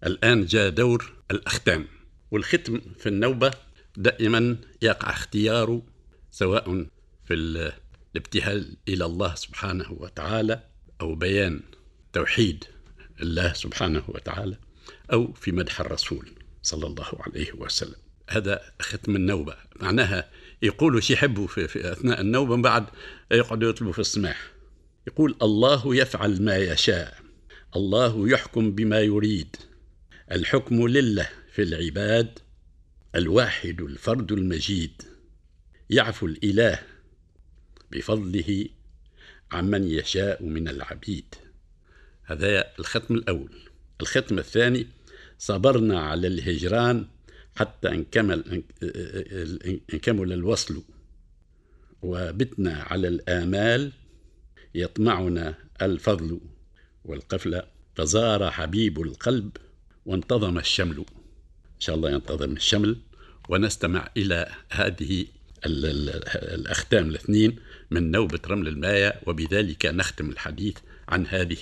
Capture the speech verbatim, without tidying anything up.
الآن جاء دور الأختام، والختم في النوبة دائما يقع اختياره سواء في الابتهال إلى الله سبحانه وتعالى أو بيان توحيد الله سبحانه وتعالى أو في مدح الرسول صلى الله عليه وسلم. هذا ختم النوبة، معناها يقولوا شي يحبوا في, في أثناء النوبة، بعد يقعدوا يطلبوا في السماح. يقول: الله يفعل ما يشاء، الله يحكم بما يريد، الحكم لله في العباد، الواحد الفرد المجيد، يعفو الإله بفضله عمن يشاء من العبيد. هذا الختم الأول. الختم الثاني: صبرنا على الهجران حتى انكمل, انكمل الوصل، وبتنا على الآمال يطمعنا الفضل والقفلة، فزار حبيب القلب وانتظم الشمل. إن شاء الله ينتظم الشمل، ونستمع إلى هذه الأختام الاثنين من نوبة رمل الماية، وبذلك نختم الحديث عن هذه